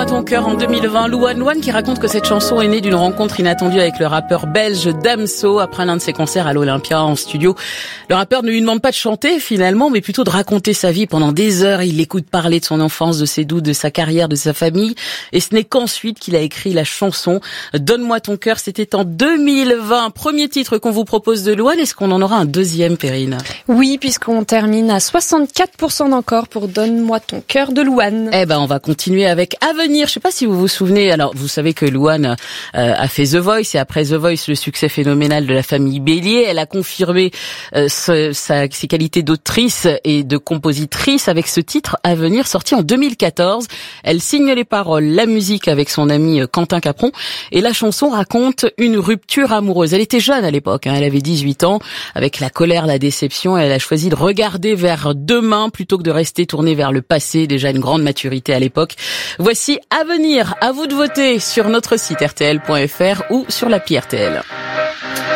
ton cœur en 2020. Louane qui raconte que cette chanson est née d'une rencontre inattendue avec le rappeur belge Damso après l'un de ses concerts à l'Olympia en studio. Le rappeur ne lui demande pas de chanter finalement, mais plutôt de raconter sa vie pendant des heures. Il l'écoute parler de son enfance, de ses doutes, de sa carrière, de sa famille. Et ce n'est qu'ensuite qu'il a écrit la chanson Donne-moi ton cœur. C'était en 2020. Premier titre qu'on vous propose de Louane. Est-ce qu'on en aura un deuxième, Perrine? Oui, puisqu'on termine à 64% d'encore pour Donne-moi ton cœur de Louane. Eh ben, on va continuer avec Avenir. Je sais pas si vous vous souvenez. Alors, vous savez que Louane a fait The Voice et après The Voice, le succès phénoménal de la famille Bélier. Elle a confirmé ses qualités d'autrice et de compositrice avec ce titre Avenir, sorti en 2014. Elle signe les paroles, la musique avec son ami Quentin Capron et la chanson raconte une rupture amoureuse. Elle était jeune à l'époque, elle avait 18 ans. Avec la colère, la déception, elle a choisi de regarder vers demain plutôt que de rester tournée vers le passé, déjà une grande maturité à l'époque. Voici Avenir, à vous de voter sur notre site rtl.fr ou sur l'appli RTL.